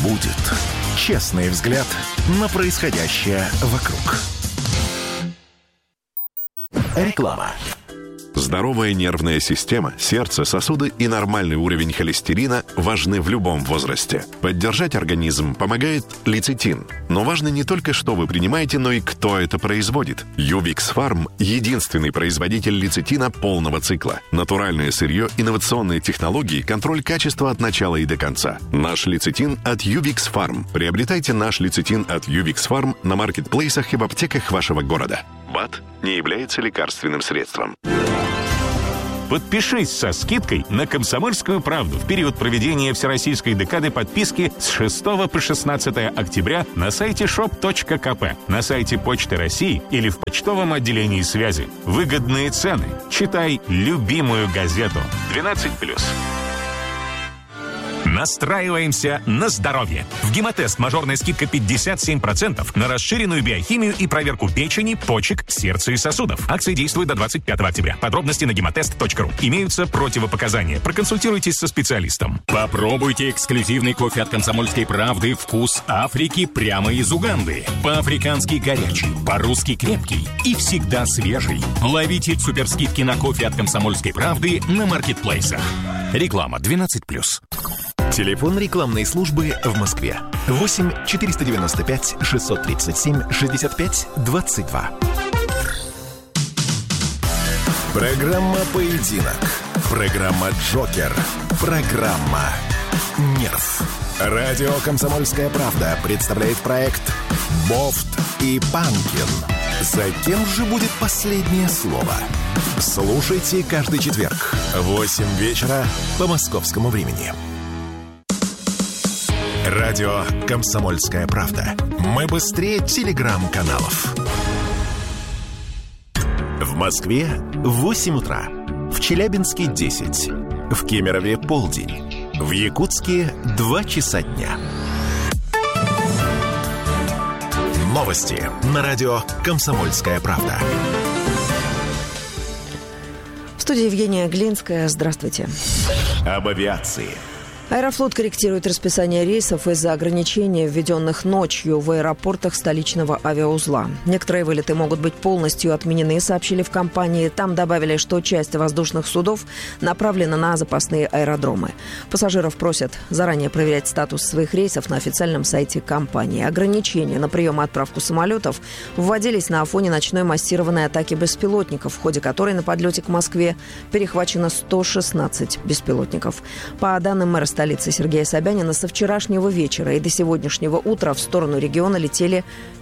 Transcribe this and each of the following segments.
будет честный взгляд на происходящее вокруг. Реклама. Здоровая нервная система, сердце, сосуды и нормальный уровень холестерина важны в любом возрасте. Поддержать организм помогает лецитин. Но важно не только, что вы принимаете, но и кто это производит. Ювикс Фарм – единственный производитель лецитина полного цикла. Натуральное сырье, инновационные технологии, контроль качества от начала и до конца. Наш лецитин от Ювикс Фарм. Приобретайте наш лецитин от Ювикс Фарм на маркетплейсах и в аптеках вашего города. БАД не является лекарственным средством. Подпишись со скидкой на «Комсомольскую правду» в период проведения Всероссийской декады подписки с 6 по 16 октября на сайте shop.kp, на сайте Почты России или в почтовом отделении связи. Выгодные цены. Читай любимую газету. 12+. Настраиваемся на здоровье. В Гемотест мажорная скидка 57% на расширенную биохимию и проверку печени, почек, сердца и сосудов. Акция действует до 25 октября. Подробности на gemotest.ru. Имеются противопоказания. Проконсультируйтесь со специалистом. Попробуйте эксклюзивный кофе от «Комсомольской правды» «Вкус Африки» прямо из Уганды. По-африкански горячий, по-русски крепкий и всегда свежий. Ловите суперскидки на кофе от «Комсомольской правды» на маркетплейсах. Реклама 12+. Телефон рекламной службы в Москве. 8 495 637 65 22. Программа «Поединок». Программа «Джокер». Программа «Нерв». Радио «Комсомольская правда» представляет проект «Бофт и Панкин». За кем же будет последнее слово? Слушайте каждый четверг в 8 вечера по московскому времени. Радио «Комсомольская правда». Мы быстрее телеграм-каналов. В Москве 8 утра. В Челябинске 10. В Кемерове полдень. В Якутске 2 часа дня. Новости на радио «Комсомольская правда». В студии Евгения Глинская. Здравствуйте. Об авиации. Аэрофлот корректирует расписание рейсов из-за ограничений, введенных ночью в аэропортах столичного авиаузла. Некоторые вылеты могут быть полностью отменены, сообщили в компании. Там добавили, что часть воздушных судов направлена на запасные аэродромы. Пассажиров просят заранее проверять статус своих рейсов на официальном сайте компании. Ограничения на прием и отправку самолетов вводились на фоне ночной массированной атаки беспилотников, в ходе которой на подлете к Москве перехвачено 116 беспилотников. По данным мэра столицы Сергея Собянина, со вчерашнего вечера и до сегодняшнего утра в сторону региона летели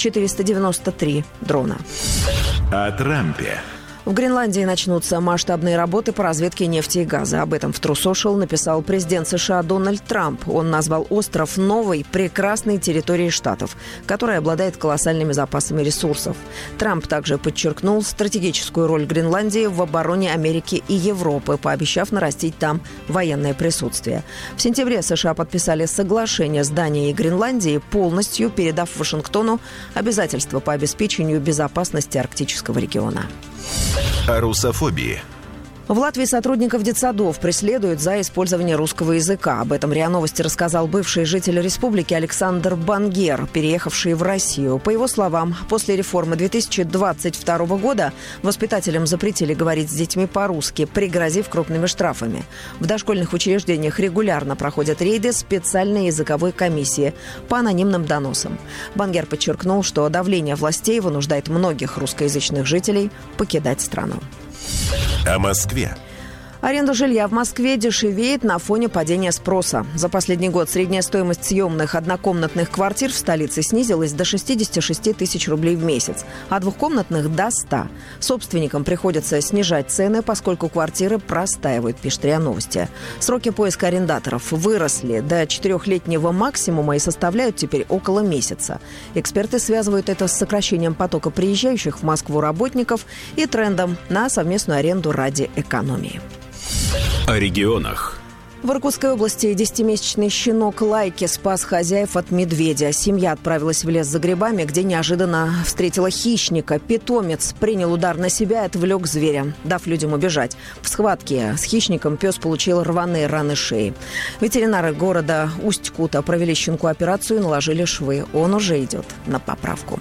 493 дрона. О Трампе. В Гренландии начнутся масштабные работы по разведке нефти и газа. Об этом в True Social написал президент США Дональд Трамп. Он назвал остров новой, прекрасной территорией штатов, которая обладает колоссальными запасами ресурсов. Трамп также подчеркнул стратегическую роль Гренландии в обороне Америки и Европы, пообещав нарастить там военное присутствие. В сентябре США подписали соглашение с Данией и Гренландией, полностью передав Вашингтону обязательства по обеспечению безопасности арктического региона. О русофобии. В Латвии сотрудников детсадов преследуют за использование русского языка. Об этом РИА Новости рассказал бывший житель республики Александр Бангер, переехавший в Россию. По его словам, после реформы 2022 года воспитателям запретили говорить с детьми по-русски, пригрозив крупными штрафами. В дошкольных учреждениях регулярно проходят рейды специальной языковой комиссии по анонимным доносам. Бангер подчеркнул, что давление властей вынуждает многих русскоязычных жителей покидать страну. О Москве. Аренда жилья в Москве дешевеет на фоне падения спроса. За последний год средняя стоимость съемных однокомнатных квартир в столице снизилась до 66 тысяч рублей в месяц, а двухкомнатных – до 100. Собственникам приходится снижать цены, поскольку квартиры простаивают, пишет РИА Новости. Сроки поиска арендаторов выросли до 4-летнего максимума и составляют теперь около месяца. Эксперты связывают это с сокращением потока приезжающих в Москву работников и трендом на совместную аренду ради экономии. О регионах. В Иркутской области 10-месячный щенок Лайки спас хозяев от медведя. Семья отправилась в лес за грибами, где неожиданно встретила хищника. Питомец принял удар на себя и отвлек зверя, дав людям убежать. В схватке с хищником пес получил рваные раны шеи. Ветеринары города Усть-Кута провели щенку операцию и наложили швы. Он уже идет на поправку.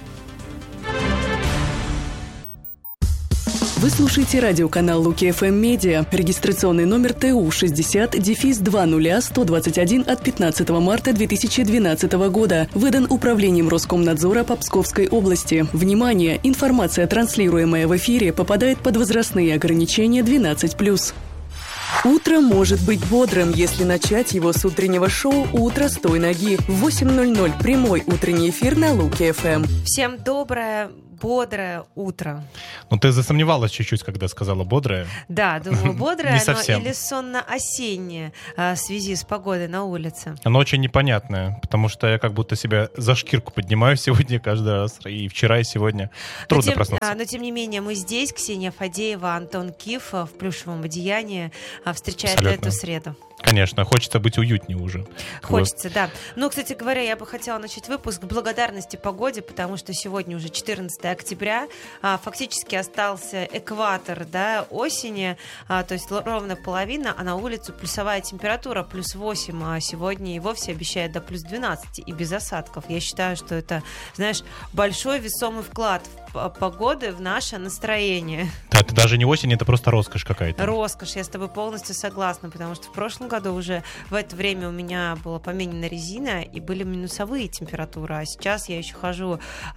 Вы слушаете радиоканал Луки ФМ Медиа. Регистрационный номер ТУ 60-200121 от 15 марта 2012 года. Выдан Управлением Роскомнадзора по Псковской области. Внимание! Информация, транслируемая в эфире, попадает под возрастные ограничения 12+. Утро может быть бодрым, если начать его с утреннего шоу «Утро с той ноги». В 8:00 прямой утренний эфир на Луки ФМ. Всем доброе, бодрое утро. Ну, ты засомневалась чуть-чуть, когда сказала бодрое. Да, думаю, бодрое, Не совсем. но или сонно-осеннее в связи с погодой на улице. Оно очень непонятное, потому что я как будто себя за шкирку поднимаю сегодня каждый раз. И вчера, и сегодня. Трудно проснуться. Но тем не менее, мы здесь. Ксения Фадеева, Антон Киф в плюшевом одеянии встречает Абсолютно. эту среду. Конечно, хочется быть уютнее уже. Хочется, да. Но, кстати говоря, я бы хотела начать выпуск с благодарности погоде, потому что сегодня уже 14 октября, фактически остался экватор, да, осени, то есть ровно половина, а на улицу плюсовая температура +8, а сегодня и вовсе обещает до +12 и без осадков. Я считаю, что это, знаешь, большой весомый вклад в погоды в наше настроение. Да, это даже не осень, это просто роскошь какая-то. Роскошь, я с тобой полностью согласна, потому что в прошлом году уже в это время у меня была поменена резина и были минусовые температуры, а сейчас я еще хожу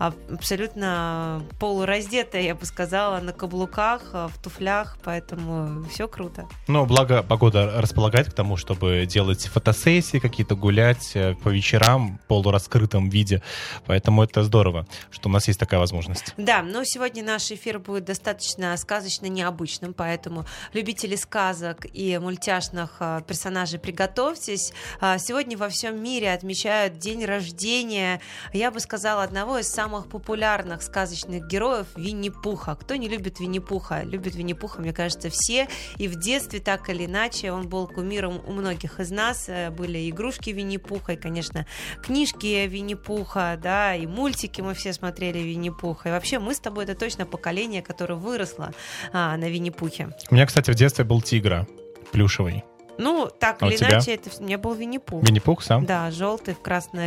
абсолютно полураздетая, я бы сказала, на каблуках, в туфлях, поэтому все круто. Но благо погода располагает к тому, чтобы делать фотосессии, какие-то гулять по вечерам в полураскрытом виде, поэтому это здорово, что у нас есть такая возможность. Да, но сегодня наш эфир будет достаточно сказочно необычным, поэтому любители сказок и мультяшных персонажей, приготовьтесь. Сегодня во всем мире отмечают день рождения, я бы сказала, одного из самых популярных сказочных героев Винни-Пуха. Кто не любит Винни-Пуха? Любит Винни-Пуха, мне кажется, все. И в детстве так или иначе он был кумиром у многих из нас. Были игрушки Винни-Пуха, и, конечно, книжки Винни-Пуха, да, и мультики мы все смотрели Винни-Пуха. И вообще мы с тобой это точно поколение, которое выросло на Винни-Пухе. У меня, кстати, в детстве был тигр плюшевый. Ну, так или иначе, это у меня был Винни-Пух. Винни-Пух сам? Да, желтый в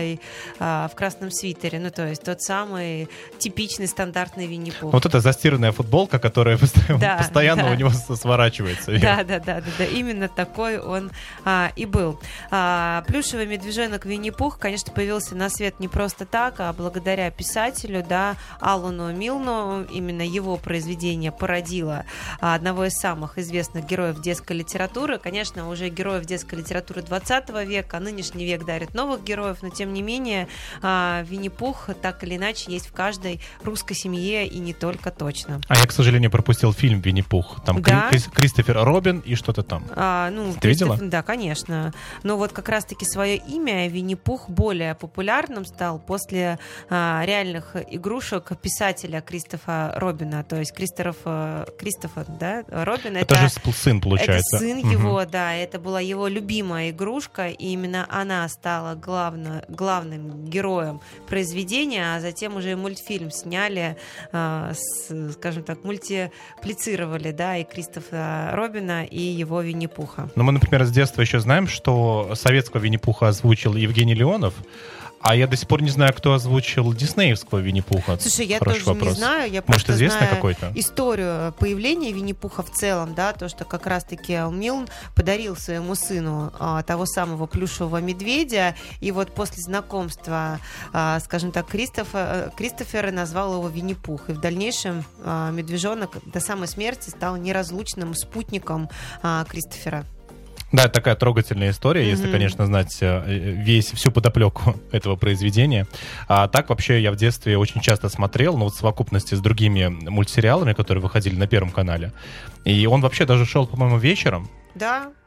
красном свитере. Ну, то есть тот самый типичный стандартный Винни-Пух. Вот эта застиранная футболка, которая постоянно у него сворачивается. Да. Именно такой он и был. Плюшевый медвежонок Винни-Пух, конечно, появился на свет не просто так, а благодаря писателю, да, Алану Милну. Именно его произведение породило одного из самых известных героев детской литературы. Конечно, уже героев детской литературы 20 века, а нынешний век дарит новых героев, но тем не менее Винни-Пух так или иначе есть в каждой русской семье и не только точно. А я, к сожалению, пропустил фильм «Винни-Пух». Там да? Кристофер Робин и что-то там. Ты видела? Да, конечно. Но вот как раз-таки свое имя Винни-Пух более популярным стал после реальных игрушек писателя Кристофа Робина. То есть Кристофа, да, Робин. Это же сын, получается. Это сын его, да. Это была его любимая игрушка, и именно она стала главным героем произведения, а затем уже мультфильм сняли, скажем так, мультиплицировали, да, и Кристофа Робина, и его Винни-Пуха. Ну, мы, например, с детства еще знаем, что советского Винни-Пуха озвучил Евгений Леонов, а я до сих пор не знаю, кто озвучил диснеевского Винни-Пуха. Слушай, я тоже не знаю. Я Может, просто известно знаю какой-то? Историю появления Винни-Пуха в целом, да, то, что как раз-таки Милн подарил своему сыну того самого плюшевого медведя, и вот после знакомства, скажем так, Кристофер назвал его Винни-Пух, и в дальнейшем медвежонок до самой смерти стал неразлучным спутником Кристофера. Да, это такая трогательная история, если, конечно, знать всю подоплеку этого произведения. А так вообще я в детстве очень часто смотрел, но вот в совокупности с другими мультсериалами, которые выходили на Первом канале. И он вообще даже шел, по-моему, вечером. Да.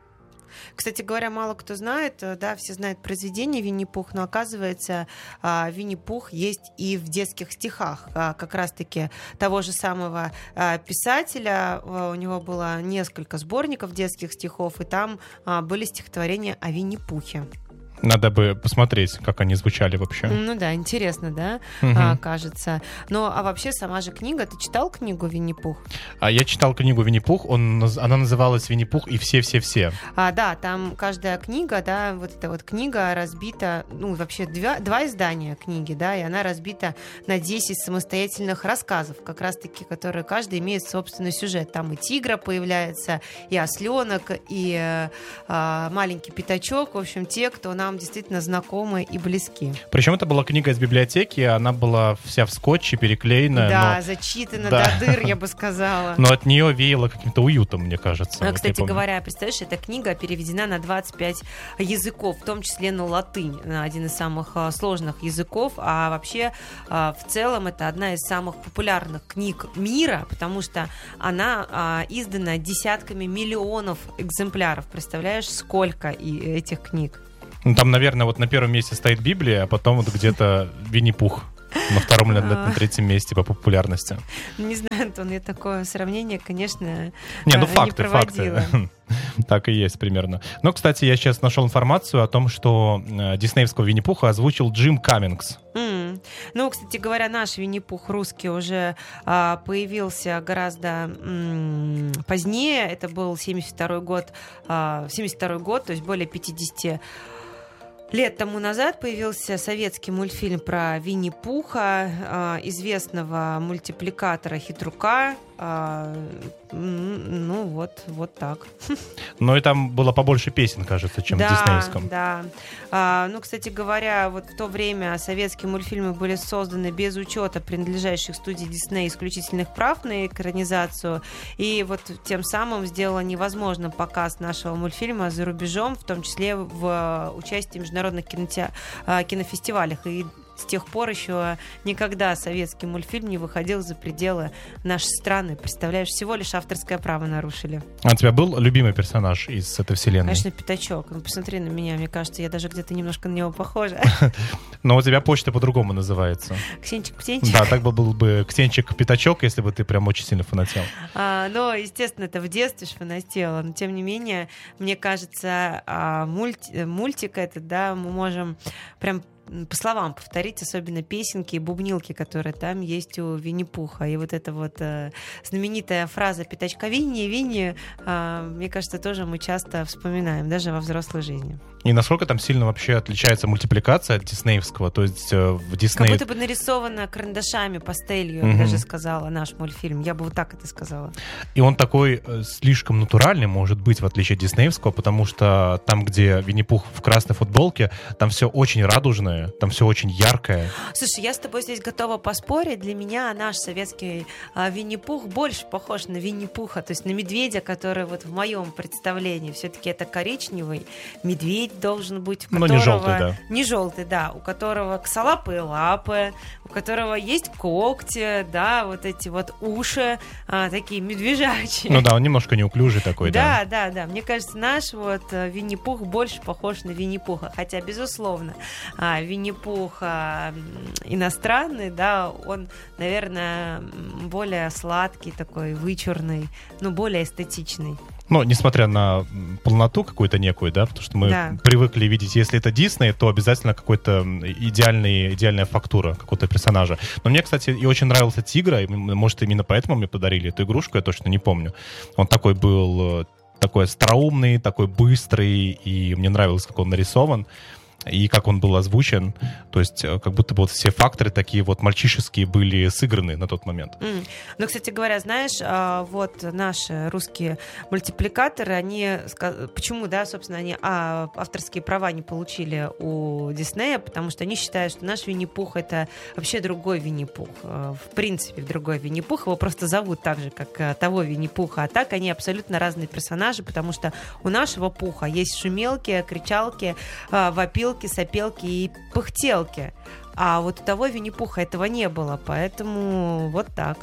Кстати говоря, мало кто знает, да, все знают произведение Винни-Пух, но оказывается, Винни-Пух есть и в детских стихах, как раз-таки того же самого писателя. У него было несколько сборников детских стихов, и там были стихотворения о Винни-Пухе. Надо бы посмотреть, как они звучали вообще. Ну да, интересно, да, кажется. Ну, а вообще сама же книга, ты читал книгу «Винни-Пух»? Я читал книгу «Винни-Пух», она называлась «Винни-Пух и все-все-все». Да, там каждая книга, да, вот эта вот книга разбита, ну, вообще два издания книги, да, и она разбита на 10 самостоятельных рассказов, как раз-таки, которые каждый имеет собственный сюжет. Там и тигра появляется, и осленок, и маленький пятачок, в общем, те, кто нам действительно знакомы и близки. Причем это была книга из библиотеки, она была вся в скотче, переклеена. Да, зачитана до дыр, я бы сказала. Но от нее веяло каким-то уютом, мне кажется. Кстати говоря, представляешь, эта книга переведена на 25 языков, в том числе на латынь, один из самых сложных языков, а вообще в целом это одна из самых популярных книг мира, потому что она издана десятками миллионов экземпляров. Представляешь, сколько этих книг? Ну, там, наверное, вот на первом месте стоит Библия, а потом вот где-то Винни-Пух на втором или на третьем месте по популярности. Не знаю, Антон, я такое сравнение, конечно, факты. Так и есть примерно. Но, кстати, я сейчас нашел информацию о том, что диснеевского Винни-Пуха озвучил Джим Каммингс. Ну, кстати говоря, наш Винни-Пух русский уже появился гораздо позднее. Это был 72-й год, то есть более 50 лет тому назад появился советский мультфильм про Винни-Пуха, известного мультипликатора Хитрука. Ну, вот так. Но и там было побольше песен, кажется, чем в диснеевском. Да. Ну, кстати говоря, вот в то время советские мультфильмы были созданы без учета принадлежащих студии Дисней исключительных прав на экранизацию. И вот тем самым сделало невозможным показ нашего мультфильма за рубежом, в том числе в участии в международных кинофестивалях. И с тех пор еще никогда советский мультфильм не выходил за пределы нашей страны. Представляешь, всего лишь авторское право нарушили. А у тебя был любимый персонаж из этой вселенной? Конечно, Пятачок. Ну, посмотри на меня, мне кажется, я даже где-то немножко на него похожа. Но у тебя почта по-другому называется. Ксенчик-птенчик. Да, так был бы Ксенчик-Пятачок, если бы ты прям очень сильно фанател. Ну, естественно, это в детстве ж фанатела. Но, тем не менее, мне кажется, мультик этот, да, мы можем прям по словам повторить, особенно песенки и бубнилки, которые там есть у Винни-Пуха. И вот эта вот знаменитая фраза «Пятачка Винни, Винни», мне кажется, тоже мы часто вспоминаем, даже во взрослой жизни. И насколько там сильно вообще отличается мультипликация от диснеевского? То есть в Дисней... Как будто бы нарисовано карандашами, пастелью, я даже сказала, наш мультфильм. Я бы вот так это сказала. И он такой слишком натуральный, может быть, в отличие от диснеевского, потому что там, где Винни-Пух в красной футболке, там все очень радужное, там все очень яркое. Слушай, я с тобой здесь готова поспорить. Для меня наш советский Винни-Пух больше похож на Винни-Пуха, то есть на медведя, который вот в моем представлении все-таки это коричневый медведь должен быть, у которого... не желтый, да. Не желтый, да. У которого косолапые лапы, у которого есть когти, да, вот эти вот уши такие медвежачьи. Ну да, он немножко неуклюжий такой, да. Да. Мне кажется, наш вот Винни-Пух больше похож на Винни-Пуха. Хотя, безусловно, Винни-Пух иностранный, да, он, наверное, более сладкий такой, вычурный, но более эстетичный. Ну, несмотря на полноту какую-то некую, да, потому что мы привыкли видеть, если это Дисней, то обязательно какой-то идеальная фактура какого-то персонажа. Но мне, кстати, и очень нравился Тигра, и, может, именно поэтому мне подарили эту игрушку, я точно не помню. Он такой был, такой остроумный, такой быстрый, и мне нравилось, как он нарисован. И как он был озвучен, то есть как будто бы вот все факторы такие вот мальчишеские были сыграны на тот момент. Ну, кстати говоря, знаешь, вот наши русские мультипликаторы, они, почему, да, собственно, они авторские права не получили у Диснея, потому что они считают, что наш Винни-Пух — это вообще другой Винни-Пух, в принципе, другой Винни-Пух, его просто зовут так же, как того Винни-Пуха, а так они абсолютно разные персонажи, потому что у нашего Пуха есть шумелки, кричалки, вопилки, сопелки и пыхтелки. А вот у того Винни-Пуха этого не было, поэтому вот так.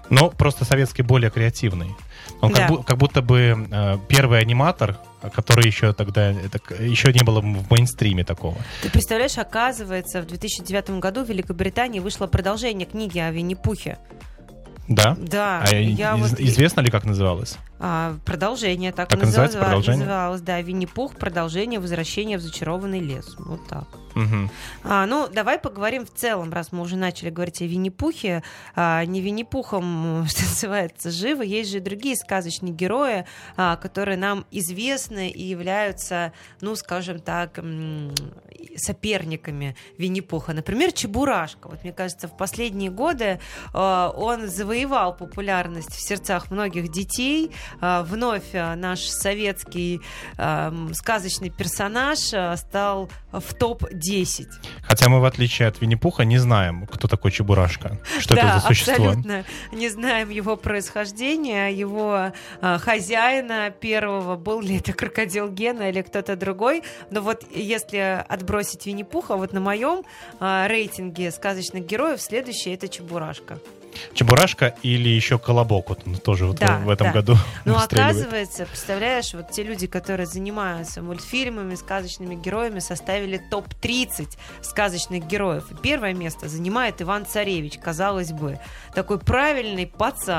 Но просто советский более креативный. Он как будто бы первый аниматор, который еще тогда еще не было в мейнстриме такого. Ты представляешь, оказывается, в 2009 году в Великобритании вышло продолжение книги о Винни-Пухе. Да? Да. Известно ли, как называлось? Продолжение, так и называется, продолжение? Называлось, да, Винни-Пух, продолжение возвращения в зачарованный лес. Вот так. Угу. Давай поговорим в целом, раз мы уже начали говорить о Винни-Пухе. Не Винни-Пухом, что называется, живо. Есть же и другие сказочные герои, которые нам известны и являются, ну, скажем так, соперниками Винни-Пуха. Например, Чебурашка. Вот мне кажется, в последние годы он завоевал популярность в сердцах многих детей. Вновь наш советский сказочный персонаж стал в топ-10. Хотя мы, в отличие от Винни-Пуха, не знаем, кто такой Чебурашка. Что это за существо? Абсолютно. Не знаем его происхождения, его хозяина первого, был ли это крокодил Гена или кто-то другой. Но вот если отбросить Винни-Пуха, вот на моем рейтинге сказочных героев следующий — это Чебурашка. Чебурашка или еще Колобок, вот он тоже в этом году. Ну, оказывается, представляешь, вот те люди, которые занимаются мультфильмами, сказочными героями, составили топ-30 сказочных героев. И первое место занимает Иван Царевич, казалось бы. Такой правильный пацан.